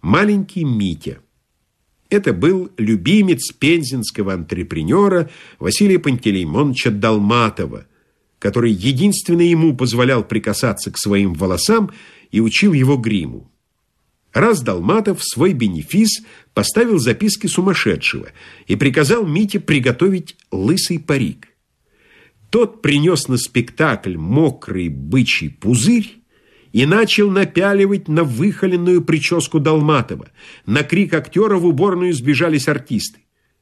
маленький Митя. Это был любимец пензенского антрепренера Василия Пантелеймоновича Долматова, который единственно ему позволял прикасаться к своим волосам и учил его гриму. Раз Долматов в свой бенефис поставил записки сумасшедшего и приказал Мите приготовить лысый парик. Тот принес на спектакль мокрый бычий пузырь и начал напяливать на выхоленную прическу Долматова. На крик актера в уборную сбежались артисты.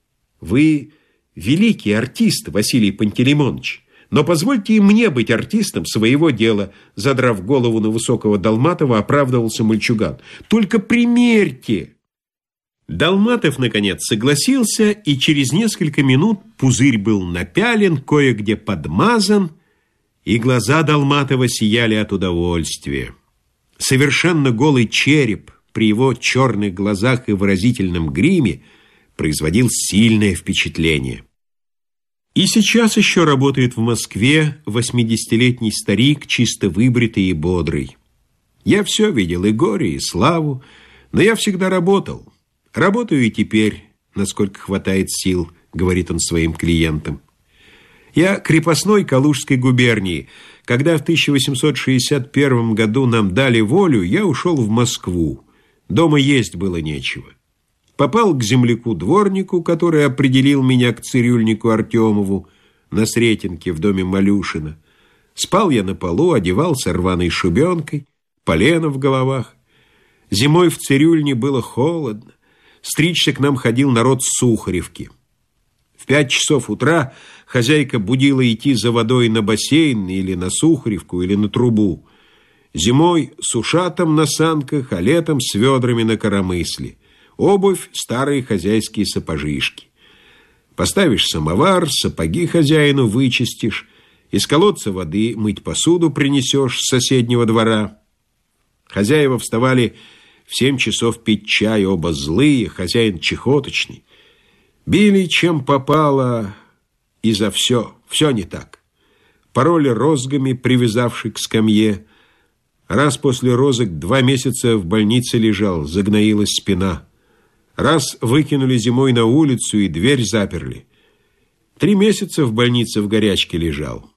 «Вы великий артист, Василий Пантелеймонович, но позвольте и мне быть артистом своего дела», задрав голову на высокого Долматова, оправдывался мальчуган. «Только примерьте!» Долматов, наконец, согласился, и через несколько минут пузырь был напялен, кое-где подмазан, и глаза Долматова сияли от удовольствия. Совершенно голый череп при его черных глазах и выразительном гриме производил сильное впечатление. И сейчас еще работает в Москве 80-летний старик, чисто выбритый и бодрый. Я все видел, и горе, и славу, но я всегда работал. Работаю и теперь, насколько хватает сил, говорит он своим клиентам. Я крепостной Калужской губернии. Когда в 1861 году нам дали волю, я ушел в Москву. Дома есть было нечего. Попал к земляку-дворнику, который определил меня к цирюльнику Артемову на Сретенке в доме Малюшина. Спал я на полу, одевался рваной шубенкой, полено в головах. Зимой в цирюльне было холодно. Стричься к нам ходил народ с Сухаревки. В 5 часов утра хозяйка будила идти за водой на бассейн или на Сухаревку, или на трубу. Зимой с ушатом на санках, а летом с ведрами на коромысле. Обувь — старые хозяйские сапожишки. Поставишь самовар, сапоги хозяину вычистишь, из колодца воды мыть посуду принесешь с соседнего двора. Хозяева вставали в 7 часов пить чай, оба злые, хозяин чехоточный. Били чем попало и за все не так. Пороли розгами, привязавший к скамье. Раз после розок 2 месяца в больнице лежал, загноилась спина. Раз выкинули зимой на улицу и дверь заперли. 3 месяца в больнице в горячке лежал.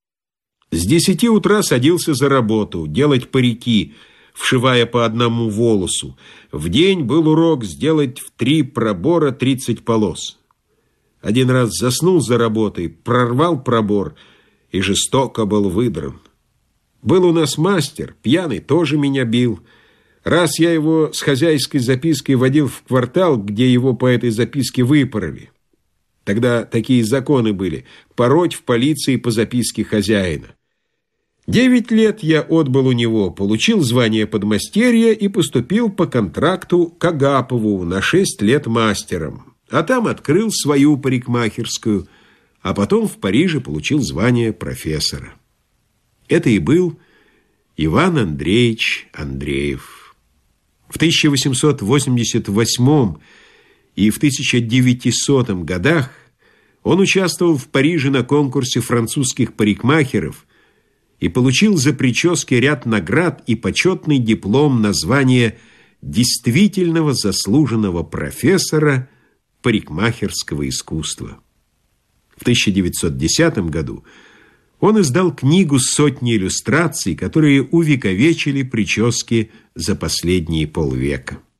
С 10 утра садился за работу, делать парики, вшивая по одному волосу. В день был урок сделать в 3 пробора 30 полос. Один раз заснул за работой, прорвал пробор и жестоко был выдран. Был у нас мастер, пьяный, тоже меня бил. Раз я его с хозяйской запиской водил в квартал, где его по этой записке выпороли. Тогда такие законы были — пороть в полиции по записке хозяина. 9 лет я отбыл у него, получил звание подмастерья и поступил по контракту к Агапову на 6 лет мастером. А там открыл свою парикмахерскую, а потом в Париже получил звание профессора. Это и был Иван Андреевич Андреев. В 1888 и в 1900 годах он участвовал в Париже на конкурсе французских парикмахеров и получил за прически ряд наград и почетный диплом на звание действительного заслуженного профессора парикмахерского искусства. В 1910 году он издал книгу с сотней иллюстраций, которые увековечили прически за последние полвека.